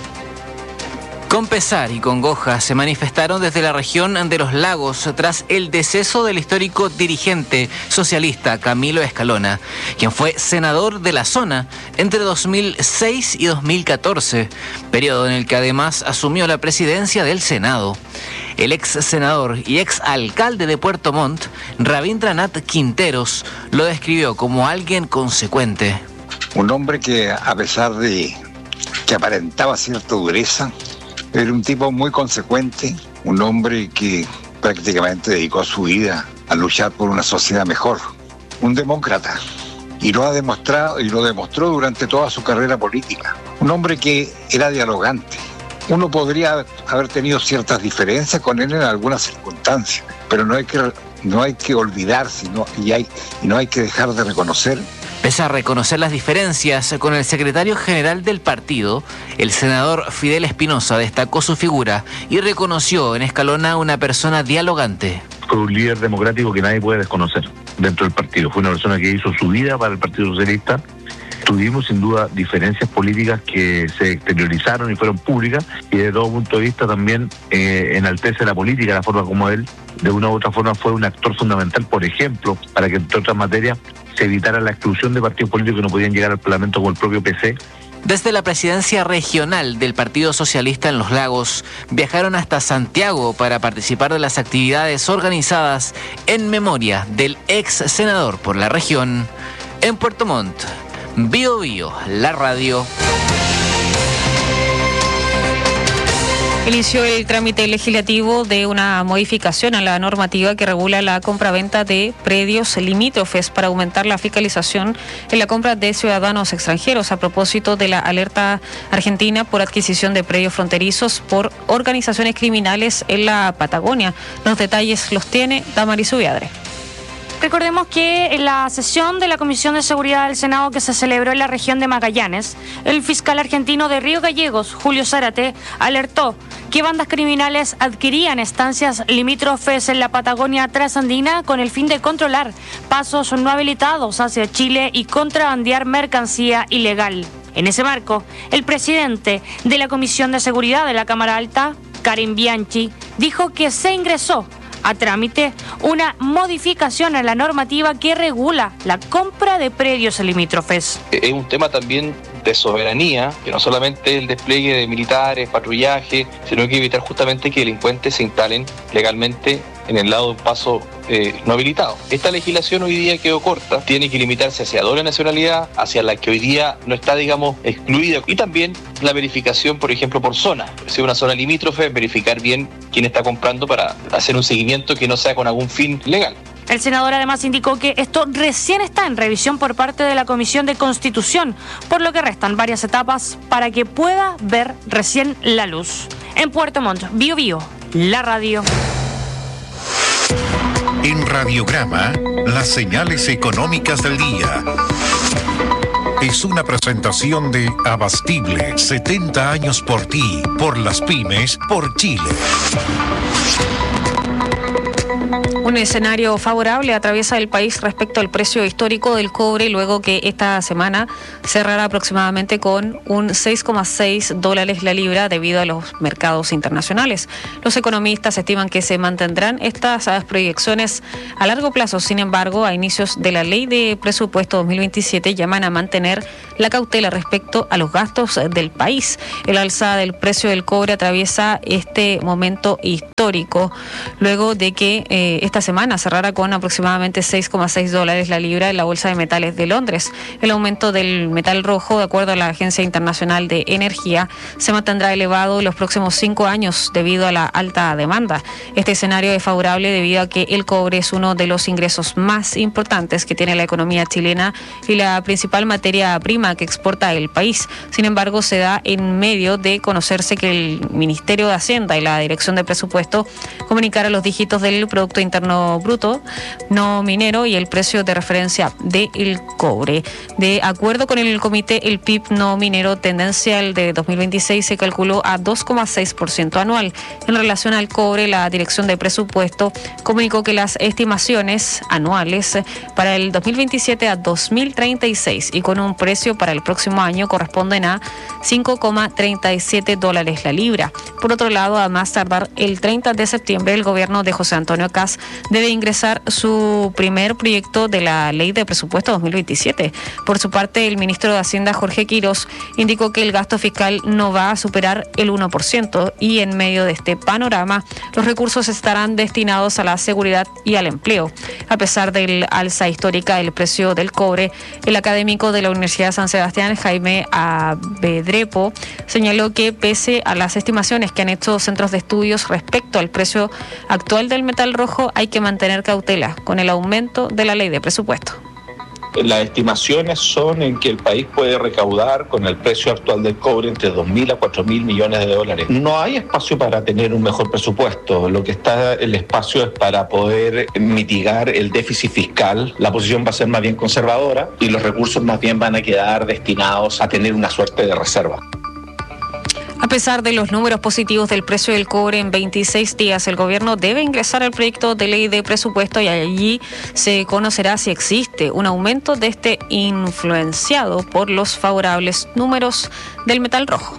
Con pesar y congoja se manifestaron desde la región de Los Lagos tras el deceso del histórico dirigente socialista Camilo Escalona, quien fue senador de la zona entre 2006 y 2014, periodo en el que además asumió la presidencia del Senado. El ex senador y ex alcalde de Puerto Montt, Rabindranath Quinteros, lo describió como alguien consecuente. Un hombre que, a pesar de que aparentaba cierta dureza, era un tipo muy consecuente, un hombre que prácticamente dedicó su vida a luchar por una sociedad mejor, un demócrata, y lo ha demostrado y lo demostró durante toda su carrera política. Un hombre que era dialogante. Uno podría haber tenido ciertas diferencias con él en algunas circunstancias, pero no hay que olvidarse y no hay que dejar de reconocer. Pese a reconocer las diferencias con el secretario general del partido, el senador Fidel Espinosa destacó su figura y reconoció en Escalona una persona dialogante. Fue un líder democrático que nadie puede desconocer dentro del partido. Fue una persona que hizo su vida para el Partido Socialista. Tuvimos sin duda diferencias políticas que se exteriorizaron y fueron públicas, y desde todo punto de vista también enaltece la política, la forma como él de una u otra forma fue un actor fundamental, por ejemplo, para que entre otras materias se evitara la exclusión de partidos políticos que no podían llegar al Parlamento, como el propio PC. Desde la presidencia regional del Partido Socialista en Los Lagos, viajaron hasta Santiago para participar de las actividades organizadas en memoria del ex senador por la región. En Puerto Montt, Bio Bio, la radio. Inició el trámite legislativo de una modificación a la normativa que regula la compraventa de predios limítrofes para aumentar la fiscalización en la compra de ciudadanos extranjeros a propósito de la alerta argentina por adquisición de predios fronterizos por organizaciones criminales en la Patagonia. Los detalles los tiene Damaris Ubiadre. Recordemos que en la sesión de la Comisión de Seguridad del Senado que se celebró en la región de Magallanes, el fiscal argentino de Río Gallegos, Julio Zárate, alertó que bandas criminales adquirían estancias limítrofes en la Patagonia trasandina con el fin de controlar pasos no habilitados hacia Chile y contrabandear mercancía ilegal. En ese marco, el presidente de la Comisión de Seguridad de la Cámara Alta, Karim Bianchi, dijo que se ingresó a trámite una modificación a la normativa que regula la compra de predios limítrofes. Es un tema también de soberanía, que no solamente el despliegue de militares, patrullaje, sino que evitar justamente que delincuentes se instalen legalmente en el lado de un paso no habilitado. Esta legislación hoy día quedó corta, tiene que limitarse hacia doble nacionalidad, hacia la que hoy día no está, digamos, excluida, y también la verificación, por ejemplo, por zona. Si es una zona limítrofe, verificar bien quién está comprando para hacer un seguimiento que no sea con algún fin legal. El senador además indicó que esto recién está en revisión por parte de la Comisión de Constitución, por lo que restan varias etapas para que pueda ver recién la luz. En Puerto Montt, Bio Bio, la radio. En Radiograma, las señales económicas del día. Es una presentación de Abastible, 70 años por ti, por las pymes, por Chile. Un escenario favorable atraviesa el país respecto al precio histórico del cobre, luego que esta semana cerrara aproximadamente con un $6,6 la libra debido a los mercados internacionales. Los economistas estiman que se mantendrán estas proyecciones a largo plazo. Sin embargo, a inicios de la Ley de Presupuesto 2027 llaman a mantener la cautela respecto a los gastos del país. El alza del precio del cobre atraviesa este momento histórico, luego de que esta semana cerrara con aproximadamente $6,6 la libra en la Bolsa de Metales de Londres. El aumento del metal rojo, de acuerdo a la Agencia Internacional de Energía, se mantendrá elevado en los próximos 5 años debido a la alta demanda. Este escenario es favorable debido a que el cobre es uno de los ingresos más importantes que tiene la economía chilena y la principal materia prima que exporta el país. Sin embargo, se da en medio de conocerse que el Ministerio de Hacienda y la Dirección de Presupuesto comunicaron los dígitos del Producto Interno Bruto no minero y el precio de referencia del cobre. De acuerdo con el comité, el PIB no minero tendencial de 2026 se calculó a 2,6% anual. En relación al cobre, la Dirección de Presupuesto comunicó que las estimaciones anuales para el 2027 a 2036 y con un precio para el próximo año corresponden a $5,37 la libra. Por otro lado, a más tardar el 30 de septiembre, el gobierno de José Antonio Kast debe ingresar su primer proyecto de la Ley de Presupuesto 2027. Por su parte, el ministro de Hacienda, Jorge Quirós, indicó que el gasto fiscal no va a superar el 1% y en medio de este panorama, los recursos estarán destinados a la seguridad y al empleo. A pesar del alza histórica del precio del cobre, el académico de la Universidad de San Sebastián, Jaime Avedrepo, señaló que pese a las estimaciones que han hecho centros de estudios respecto al precio actual del metal rojo, hay que mantener cautela con el aumento de la Ley de Presupuesto. Las estimaciones son en que el país puede recaudar con el precio actual del cobre entre 2.000 a 4.000 millones de dólares. No hay espacio para tener un mejor presupuesto. Lo que está el espacio es para poder mitigar el déficit fiscal. La posición va a ser más bien conservadora y los recursos más bien van a quedar destinados a tener una suerte de reserva. A pesar de los números positivos del precio del cobre en 26 días, el gobierno debe ingresar al proyecto de ley de presupuesto y allí se conocerá si existe un aumento de este influenciado por los favorables números del metal rojo.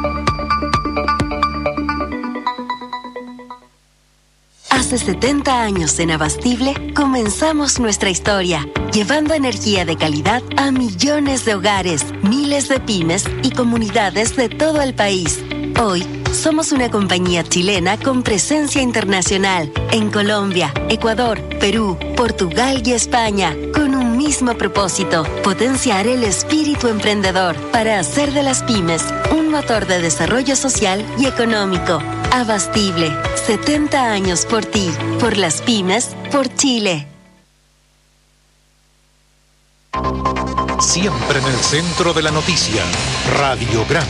Hace 70 años en Abastible comenzamos nuestra historia, llevando energía de calidad a millones de hogares, miles de pymes y comunidades de todo el país. Hoy somos una compañía chilena con presencia internacional en Colombia, Ecuador, Perú, Portugal y España, con un mismo propósito: potenciar el espíritu emprendedor para hacer de las pymes un motor de desarrollo social y económico. Abastible, 70 años por ti, por las pymes, por Chile. Siempre en el centro de la noticia, Radiograma.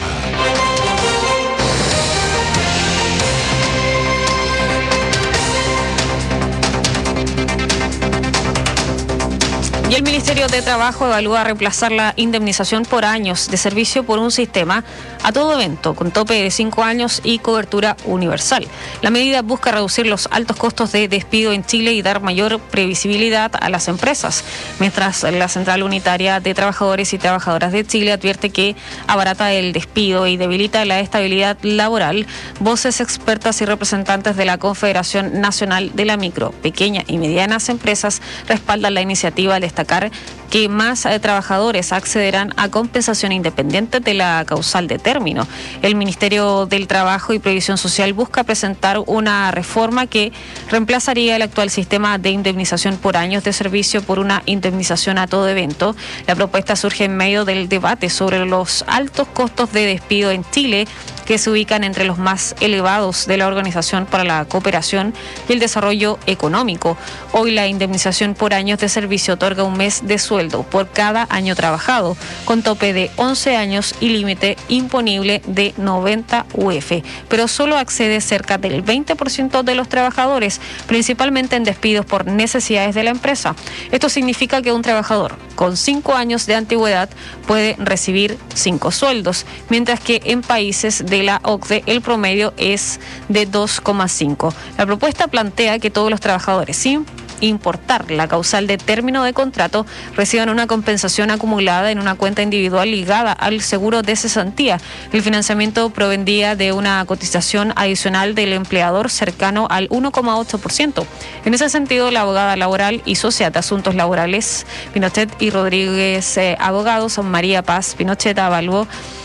Y el Ministerio de Trabajo evalúa reemplazar la indemnización por años de servicio por un sistema a todo evento, con tope de 5 años y cobertura universal. La medida busca reducir los altos costos de despido en Chile y dar mayor previsibilidad a las empresas, mientras la Central Unitaria de Trabajadores y Trabajadoras de Chile advierte que abarata el despido y debilita la estabilidad laboral. Voces expertas y representantes de la Confederación Nacional de la Micro, Pequeña y Medianas Empresas respaldan la iniciativa al destacar destacar que más trabajadores accederán a compensación independiente de la causal de término. El Ministerio del Trabajo y Previsión Social busca presentar una reforma que reemplazaría el actual sistema de indemnización por años de servicio por una indemnización a todo evento. La propuesta surge en medio del debate sobre los altos costos de despido en Chile, que se ubican entre los más elevados de la Organización para la Cooperación y el Desarrollo Económico. Hoy la indemnización por años de servicio otorga un mes de sueldo por cada año trabajado, con tope de 11 años y límite imponible de 90 UF, pero solo accede cerca del 20% de los trabajadores, principalmente en despidos por necesidades de la empresa. Esto significa que un trabajador con 5 años de antigüedad puede recibir 5 sueldos, mientras que en países de la OCDE el promedio es de 2,5. La propuesta plantea que todos los trabajadores, sin importar la causal de término de contrato, reciban una compensación acumulada en una cuenta individual ligada al seguro de cesantía. El financiamiento provendría de una cotización adicional del empleador cercano al 1,8%. En ese sentido, la abogada laboral y socia de asuntos laborales Pinochet y Rodríguez Abogados, María Paz Pinochet, avaló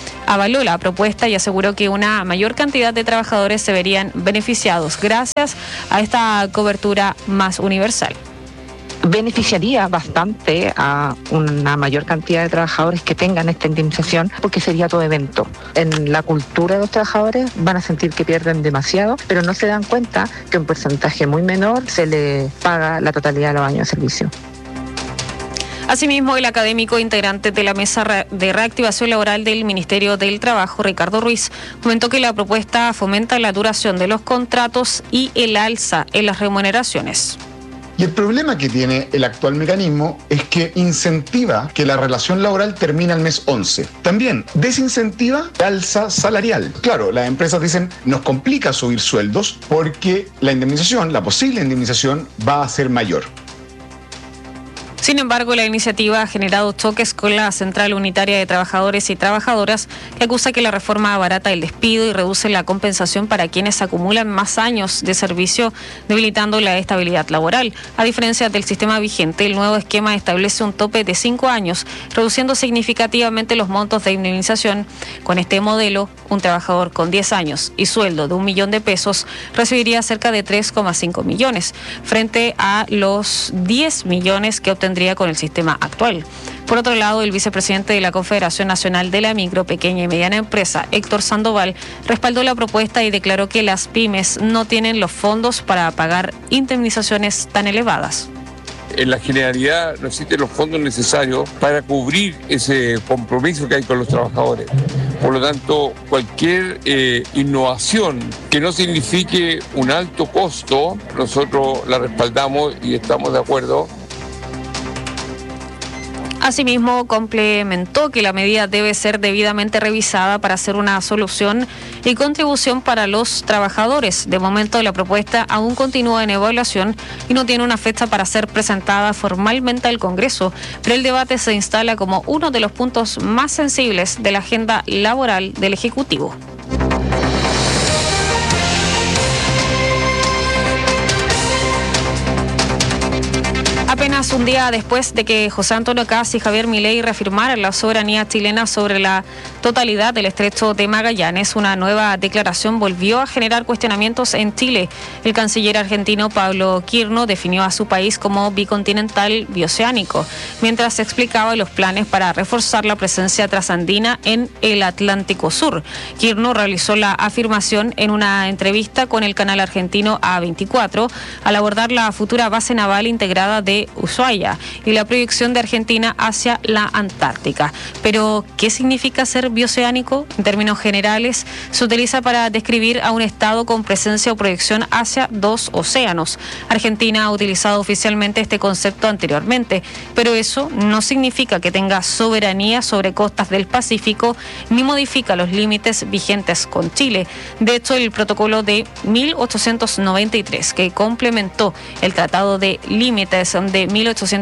la propuesta y aseguró que una mayor cantidad de trabajadores se verían beneficiados gracias a esta cobertura más universal. Beneficiaría bastante a una mayor cantidad de trabajadores que tengan esta indemnización, porque sería todo evento. En la cultura de los trabajadores van a sentir que pierden demasiado, pero no se dan cuenta que un porcentaje muy menor se le paga la totalidad de los años de servicio. Asimismo, el académico integrante de la Mesa de Reactivación Laboral del Ministerio del Trabajo, Ricardo Ruiz, comentó que la propuesta fomenta la duración de los contratos y el alza en las remuneraciones. Y el problema que tiene el actual mecanismo es que incentiva que la relación laboral termine al mes 11. También desincentiva la alza salarial. Claro, las empresas dicen, nos complica subir sueldos porque la indemnización, la posible indemnización, va a ser mayor. Sin embargo, la iniciativa ha generado choques con la Central Unitaria de Trabajadores y Trabajadoras, que acusa que la reforma abarata el despido y reduce la compensación para quienes acumulan más años de servicio, debilitando la estabilidad laboral. A diferencia del sistema vigente, el nuevo esquema establece un tope de 5 años, reduciendo significativamente los montos de indemnización. Con este modelo, un trabajador con 10 años y sueldo de $1 millón recibiría cerca de 3,5 millones, frente a los 10 millones que obtendría con el sistema actual. Por otro lado, el vicepresidente de la Confederación Nacional de la Micro, Pequeña y Mediana Empresa, Héctor Sandoval, respaldó la propuesta y declaró que las pymes no tienen los fondos para pagar indemnizaciones tan elevadas. En la generalidad no existen los fondos necesarios para cubrir ese compromiso que hay con los trabajadores. Por lo tanto, cualquier innovación que no signifique un alto costo, nosotros la respaldamos y estamos de acuerdo. Asimismo, complementó que la medida debe ser debidamente revisada para hacer una solución y contribución para los trabajadores. De momento, la propuesta aún continúa en evaluación y no tiene una fecha para ser presentada formalmente al Congreso, pero el debate se instala como uno de los puntos más sensibles de la agenda laboral del Ejecutivo. Apenas un día después de que José Antonio Kast y Javier Milei reafirmaran la soberanía chilena sobre la totalidad del estrecho de Magallanes, una nueva declaración volvió a generar cuestionamientos en Chile. El canciller argentino Pablo Quirno definió a su país como bicontinental bioceánico, mientras explicaba los planes para reforzar la presencia trasandina en el Atlántico Sur. Quirno realizó la afirmación en una entrevista con el canal argentino A24 al abordar la futura base naval integrada de Ushuaia y la proyección de Argentina hacia la Antártica. Pero, ¿qué significa ser bioceánico? En términos generales, se utiliza para describir a un estado con presencia o proyección hacia 2 océanos. Argentina ha utilizado oficialmente este concepto anteriormente, pero eso no significa que tenga soberanía sobre costas del Pacífico ni modifica los límites vigentes con Chile. De hecho, el protocolo de 1893, que complementó el Tratado de Límites de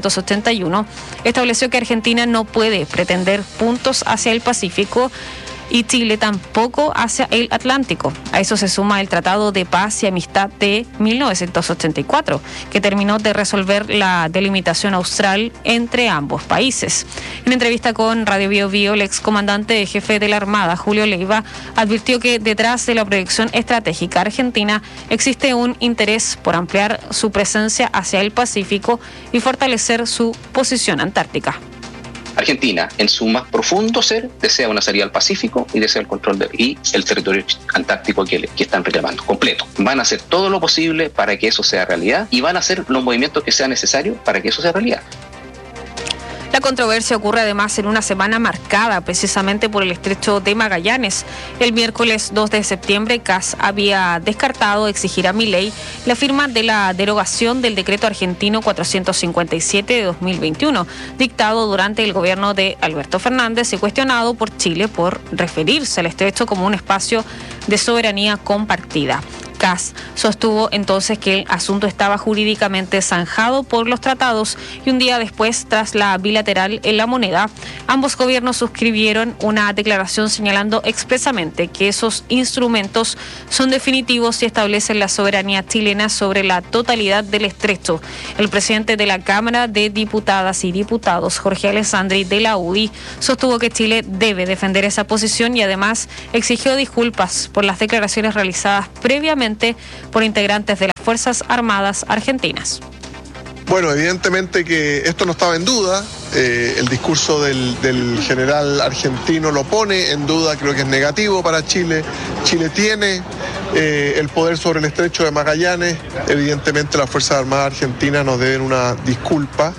1881, estableció que Argentina no puede pretender puntos hacia el Pacífico y Chile tampoco hacia el Atlántico. A eso se suma el Tratado de Paz y Amistad de 1984, que terminó de resolver la delimitación austral entre ambos países. En entrevista con Radio Bio Bio, el excomandante jefe de la Armada, Julio Leiva, advirtió que detrás de la proyección estratégica argentina existe un interés por ampliar su presencia hacia el Pacífico y fortalecer su posición antártica. Argentina, en su más profundo ser, desea una salida al Pacífico y desea el control y el territorio antártico que están reclamando, completo. Van a hacer todo lo posible para que eso sea realidad y van a hacer los movimientos que sean necesarios para que eso sea realidad. La controversia ocurre además en una semana marcada precisamente por el estrecho de Magallanes. El miércoles 2 de septiembre, Kast había descartado exigir a Milei la firma de la derogación del decreto argentino 457 de 2021, dictado durante el gobierno de Alberto Fernández y cuestionado por Chile por referirse al estrecho como un espacio de soberanía compartida. Kast sostuvo entonces que el asunto estaba jurídicamente zanjado por los tratados y un día después, tras la bilateral en La Moneda, ambos gobiernos suscribieron una declaración señalando expresamente que esos instrumentos son definitivos y establecen la soberanía chilena sobre la totalidad del estrecho. El presidente de la Cámara de Diputadas y Diputados, Jorge Alessandri, de la UDI, sostuvo que Chile debe defender esa posición y además exigió disculpas por las declaraciones realizadas previamente por integrantes de las Fuerzas Armadas argentinas. Bueno, evidentemente que esto no estaba en duda. El discurso del general argentino lo pone en duda, creo que es negativo para Chile. Chile tiene el poder sobre el estrecho de Magallanes. Evidentemente las Fuerzas Armadas argentinas nos deben una disculpa.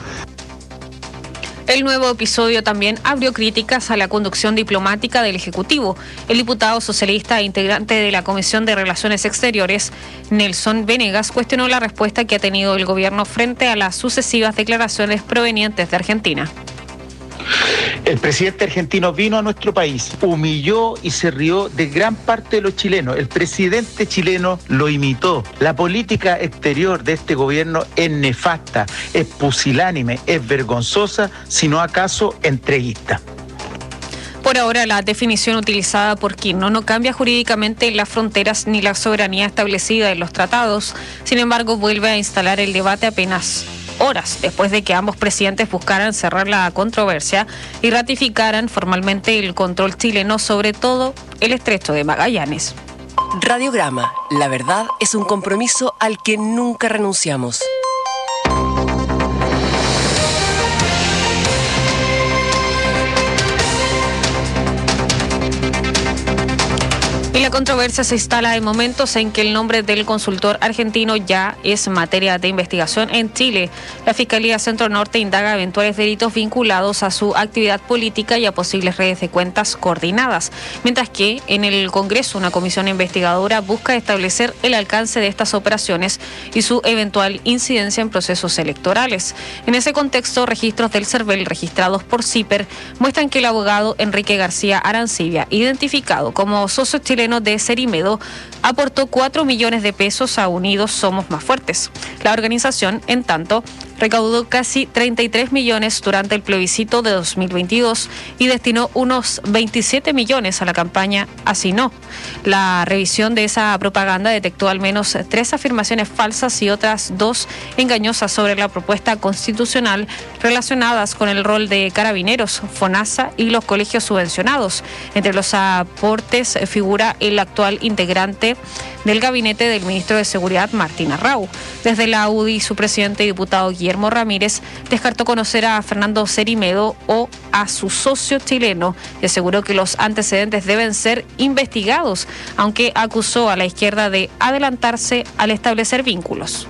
El nuevo episodio también abrió críticas a la conducción diplomática del Ejecutivo. El diputado socialista e integrante de la Comisión de Relaciones Exteriores, Nelson Venegas, cuestionó la respuesta que ha tenido el gobierno frente a las sucesivas declaraciones provenientes de Argentina. El presidente argentino vino a nuestro país, humilló y se rió de gran parte de los chilenos. El presidente chileno lo imitó. La política exterior de este gobierno es nefasta, es pusilánime, es vergonzosa, si no acaso entreguista. Por ahora, la definición utilizada por Kirchner no cambia jurídicamente las fronteras ni la soberanía establecida en los tratados. Sin embargo, vuelve a instalar el debate apenas horas después de que ambos presidentes buscaran cerrar la controversia y ratificaran formalmente el control chileno sobre todo el estrecho de Magallanes. Radiograma, la verdad es un compromiso al que nunca renunciamos. Y la controversia se instala en momentos en que el nombre del consultor argentino ya es materia de investigación en Chile. La Fiscalía Centro Norte indaga eventuales delitos vinculados a su actividad política y a posibles redes de cuentas coordinadas, mientras que en el Congreso una comisión investigadora busca establecer el alcance de estas operaciones y su eventual incidencia en procesos electorales. En ese contexto, registros del CERVEL registrados por CIPER muestran que el abogado Enrique García Arancibia, identificado como socio chileno de Cerimedo, aportó 4 millones de pesos a Unidos Somos Más Fuertes. La organización, en tanto, recaudó casi 33 millones durante el plebiscito de 2022 y destinó unos 27 millones a la campaña Así No. La revisión de esa propaganda detectó al menos 3 afirmaciones falsas y otras 2 engañosas sobre la propuesta constitucional relacionadas con el rol de Carabineros, FONASA y los colegios subvencionados. Entre los aportes figura el actual integrante del gabinete del ministro de Seguridad, Martín Arrau. Desde la UDI, su presidente y diputado Guillermo Ramírez descartó conocer a Fernando Cerimedo o a su socio chileno y aseguró que los antecedentes deben ser investigados, aunque acusó a la izquierda de adelantarse al establecer vínculos.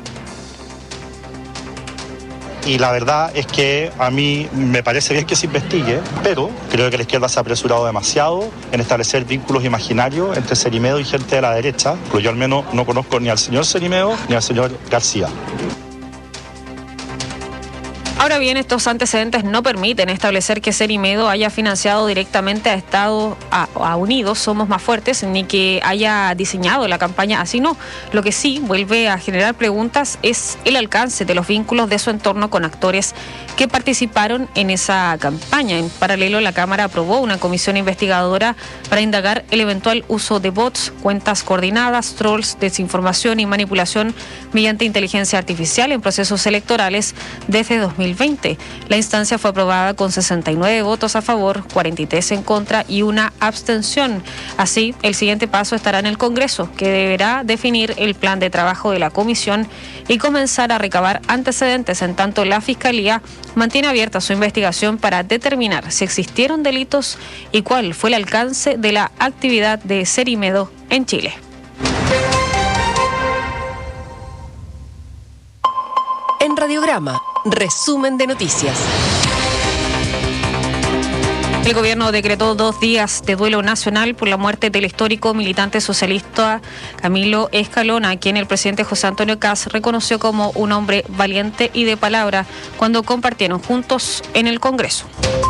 Y la verdad es que a mí me parece bien que se investigue, pero creo que la izquierda se ha apresurado demasiado en establecer vínculos imaginarios entre Cerimedo y gente de la derecha, porque yo al menos no conozco ni al señor Cerimedo ni al señor García. Ahora bien, estos antecedentes no permiten establecer que Serimedo haya financiado directamente a Unidos Somos Más Fuertes, ni que haya diseñado la campaña así, no. Lo que sí vuelve a generar preguntas es el alcance de los vínculos de su entorno con actores que participaron en esa campaña. En paralelo, la Cámara aprobó una comisión investigadora para indagar el eventual uso de bots, cuentas coordinadas, trolls, desinformación y manipulación mediante inteligencia artificial en procesos electorales desde 2020. La instancia fue aprobada con 69 votos a favor, 43 en contra y una abstención. Así, el siguiente paso estará en el Congreso, que deberá definir el plan de trabajo de la comisión y comenzar a recabar antecedentes, en tanto la Fiscalía mantiene abierta su investigación para determinar si existieron delitos y cuál fue el alcance de la actividad de Serimedo en Chile. En Radiograma, resumen de noticias. El gobierno decretó 2 días de duelo nacional por la muerte del histórico militante socialista Camilo Escalona, a quien el presidente José Antonio Kast reconoció como un hombre valiente y de palabra cuando compartieron juntos en el Congreso.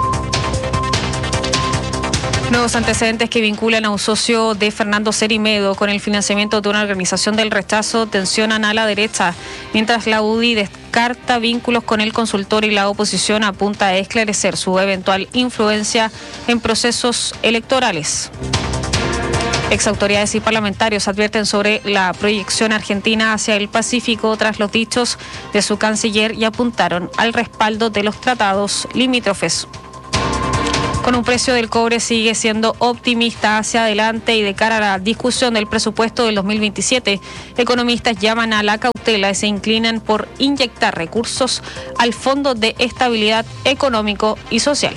Nuevos antecedentes que vinculan a un socio de Fernando Serimedo con el financiamiento de una organización del rechazo tensionan a la derecha, mientras la UDI descarta vínculos con el consultor y la oposición apunta a esclarecer su eventual influencia en procesos electorales. Exautoridades y parlamentarios advierten sobre la proyección argentina hacia el Pacífico tras los dichos de su canciller y apuntaron al respaldo de los tratados limítrofes. Con un precio del cobre sigue siendo optimista hacia adelante y de cara a la discusión del presupuesto del 2027, economistas llaman a la cautela y se inclinan por inyectar recursos al Fondo de Estabilidad Económico y Social.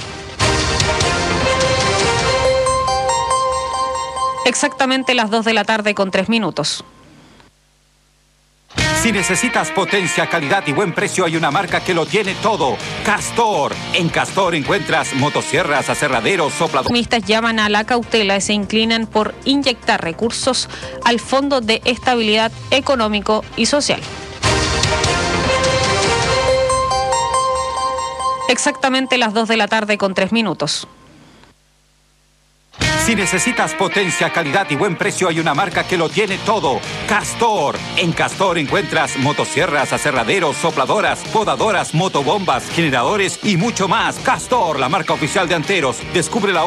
Exactamente las 2 de la tarde con 3 minutos. Si necesitas potencia, calidad y buen precio, hay una marca que lo tiene todo. Castor. En Castor encuentras motosierras, aserraderos, sopladores. Economistas llaman a la cautela y se inclinan por inyectar recursos al Fondo de Estabilidad Económico y Social. Exactamente las 2 de la tarde con 3 minutos. Si necesitas potencia, calidad y buen precio, hay una marca que lo tiene todo. Castor. En Castor encuentras motosierras, aserraderos, sopladoras, podadoras, motobombas, generadores y mucho más. Castor, la marca oficial de Anteros. Descubre la